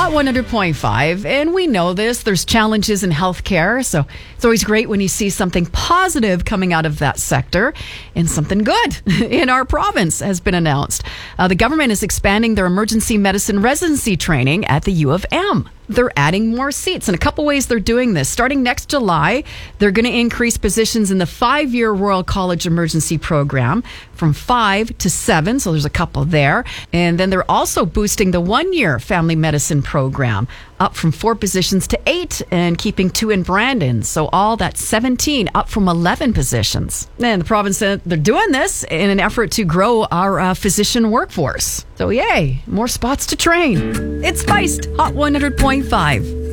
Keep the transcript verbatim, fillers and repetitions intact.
Hot one hundred point five, and we know this. There's challenges in healthcare, so it's always great when you see something positive coming out of that sector, and something good in our province has been announced. Uh, the government is expanding their emergency medicine residency training at the U of M. They're adding more seats, and a couple ways they're doing this. Starting next July, they're going to increase positions in the five-year Royal College Emergency Program from five to seven, so there's a couple there. And then they're also boosting the one-year Family Medicine Program up from four positions to eight and keeping two in Brandon. So all that seventeen up from eleven positions. And the province said they're doing this in an effort to grow our uh, physician workforce. So yay, more spots to train. It's Spiced, Hot one hundred point five.